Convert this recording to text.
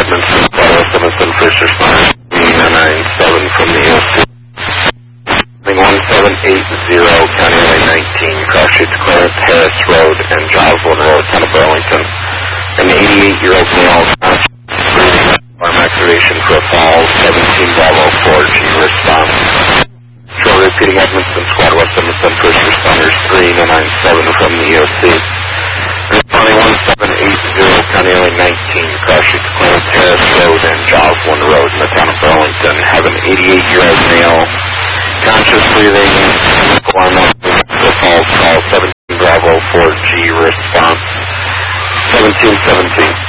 Edmondson, West Edmondson, first responders, 997 from the EOC. 1780, County LA 19, cross streets Clarence, Harris Road, and Joslyn Road, Town of Burlington. An 88-year-old male breathing alarm activation for a fall, 17 Bravo 4G response. Control repeating Edmondson, Squad West Edmondson, first responders 3997 from the EOC. Responding 1780, County LA 19, cross streets Clarence, Harris Road, and Joslyn Road in the Town of Burlington. Have an 88-year-old male conscious breathing, alarm for false call, 17 Bravo 4G response, 1717.